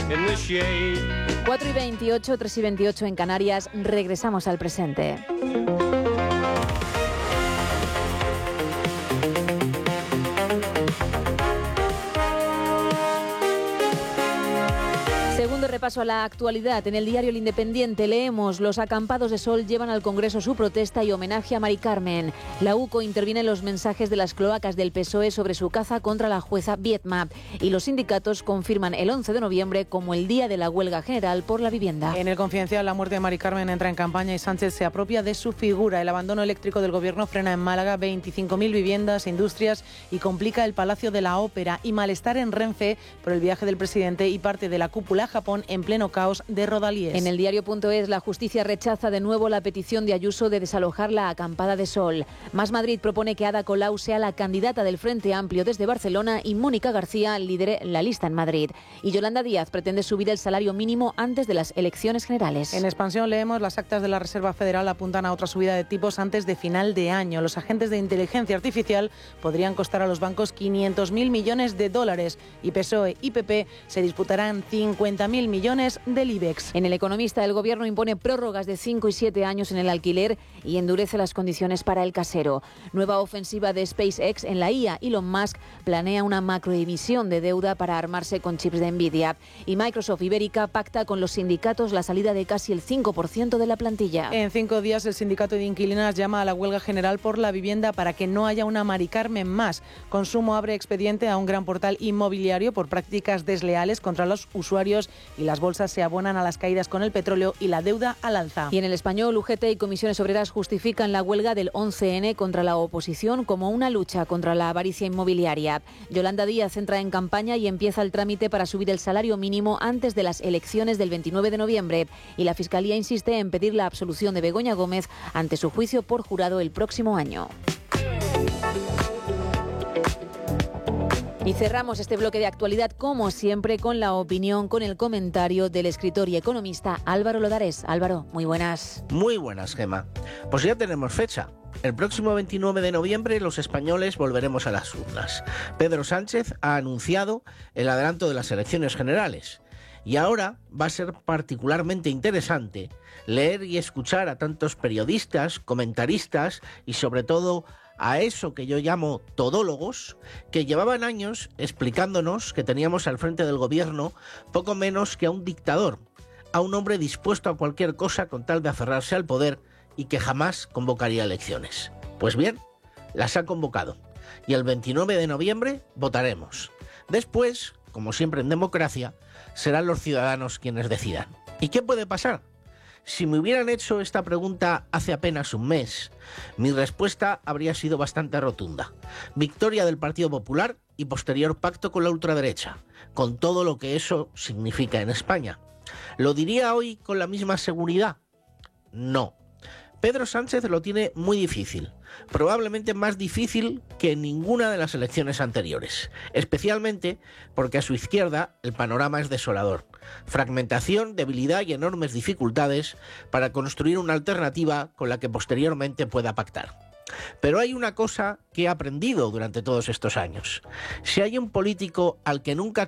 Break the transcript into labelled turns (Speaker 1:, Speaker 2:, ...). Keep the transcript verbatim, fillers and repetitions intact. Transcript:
Speaker 1: in the shade.
Speaker 2: cuatro y veintiocho, tres y veintiocho en Canarias. Regresamos al presente. Segundo repaso a la actualidad. En el diario El Independiente leemos: los acampados de Sol llevan al Congreso su protesta y homenaje a Mari Carmen. La UCO interviene en los mensajes de las cloacas del P S O E sobre su caza contra la jueza Viedma. Y los sindicatos confirman el once de noviembre como el día de la huelga general por la vivienda.
Speaker 3: En El Confidencial, la muerte de Mari Carmen entra en campaña y Sánchez se apropia de su figura. El abandono eléctrico del gobierno frena en Málaga veinticinco mil viviendas e industrias y complica el Palacio de la Ópera. Y malestar en Renfe por el viaje del presidente y parte de la cúpula a Japón en pleno caos de rodalíes.
Speaker 2: En el diario.es, la justicia rechaza de nuevo la petición de Ayuso de desalojar la acampada de Sol. Más Madrid propone que Ada Colau sea la candidata del Frente Amplio desde Barcelona y Mónica García lidere la lista en Madrid. Y Yolanda Díaz pretende subir el salario mínimo antes de las elecciones generales.
Speaker 3: En Expansión leemos: las actas de la Reserva Federal apuntan a otra subida de tipos antes de final de año. Los agentes de inteligencia artificial podrían costar a los bancos quinientos mil millones de dólares y P S O E y P P se disputarán cincuenta mil millones del IBEX.
Speaker 2: En El Economista, el gobierno impone prórrogas de cinco y siete años en el alquiler y endurece las condiciones para el casero. Nueva ofensiva de SpaceX en la I A. Elon Musk planea una macroemisión de deuda para armarse con chips de Nvidia. Y Microsoft Ibérica pacta con los sindicatos la salida de casi el cinco por ciento de la plantilla.
Speaker 3: En cinco días, el sindicato de inquilinas llama a la huelga general por la vivienda para que no haya una Mari Carmen más. Consumo abre expediente a un gran portal inmobiliario por prácticas desleales contra los usuarios y las bolsas se abonan a las caídas con el petróleo y la deuda al alza.
Speaker 2: Y en El Español, U G T y comisiones obreras justifican la huelga del once ene contra la oposición como una lucha contra la avaricia inmobiliaria. Yolanda Díaz entra en campaña y empieza el trámite para subir el salario mínimo antes de las elecciones del veintinueve de noviembre. Y la Fiscalía insiste en pedir la absolución de Begoña Gómez ante su juicio por jurado el próximo año. Y cerramos este bloque de actualidad, como siempre, con la opinión, con el comentario del escritor y economista Álvaro Lodares. Álvaro, muy buenas.
Speaker 4: Muy buenas, Gema. Pues ya tenemos fecha. El próximo veintinueve de noviembre los españoles volveremos a las urnas. Pedro Sánchez ha anunciado el adelanto de las elecciones generales. Y ahora va a ser particularmente interesante leer y escuchar a tantos periodistas, comentaristas y sobre todo a eso que yo llamo todólogos, que llevaban años explicándonos que teníamos al frente del gobierno poco menos que a un dictador, a un hombre dispuesto a cualquier cosa con tal de aferrarse al poder y que jamás convocaría elecciones. Pues bien, las ha convocado y el veintinueve de noviembre votaremos. Después, como siempre en democracia, serán los ciudadanos quienes decidan. ¿Y qué puede pasar? Si me hubieran hecho esta pregunta hace apenas un mes, mi respuesta habría sido bastante rotunda. Victoria del Partido Popular y posterior pacto con la ultraderecha, con todo lo que eso significa en España. ¿Lo diría hoy con la misma seguridad? No. Pedro Sánchez lo tiene muy difícil, probablemente más difícil que en ninguna de las elecciones anteriores, especialmente porque a su izquierda el panorama es desolador. Fragmentación, debilidad y enormes dificultades para construir una alternativa con la que posteriormente pueda pactar. Pero hay una cosa que he aprendido durante todos estos años. Si hay un político al que nunca